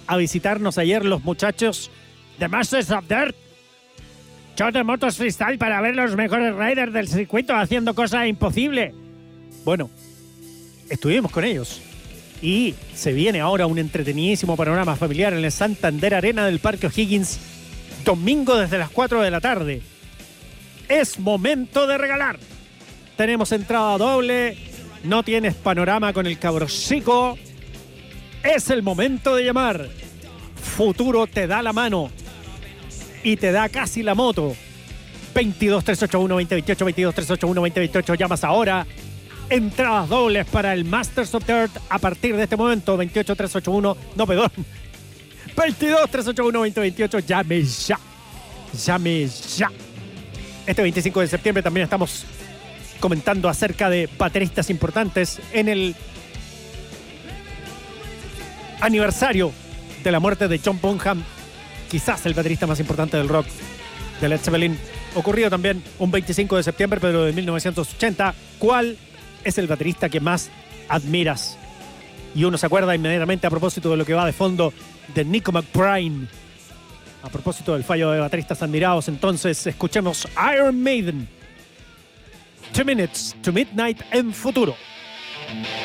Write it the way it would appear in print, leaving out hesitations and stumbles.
a visitarnos ayer los muchachos de Masters of Dirt. Show de motos freestyle para ver los mejores riders del circuito haciendo cosas imposibles. Bueno, estuvimos con ellos. Y se viene ahora un entretenidísimo panorama familiar en el Santander Arena del Parque O'Higgins, domingo desde las 4 de la tarde. Es momento de regalar. Tenemos entrada doble, no tienes panorama con el cabro chico. Es el momento de llamar. Futuro te da la mano y te da casi la moto. 22-381-2028, 22-381-2028, llamas ahora. Entradas dobles para el Masters of Dirt a partir de este momento. 28-381, no, perdón. 22-381-2028, llame ya. Llame ya. Este 25 de septiembre también estamos comentando acerca de bateristas importantes en el aniversario de la muerte de John Bonham, quizás el baterista más importante del rock de Led Zeppelin, ocurrido también un 25 de septiembre, pero de 1980. ¿Cuál es el baterista que más admiras? Y uno se acuerda inmediatamente, a propósito de lo que va de fondo, de Nico McBride. A propósito del fallo de bateristas admirados, entonces escuchemos Iron Maiden, 2 Minutes to Midnight en Futuro.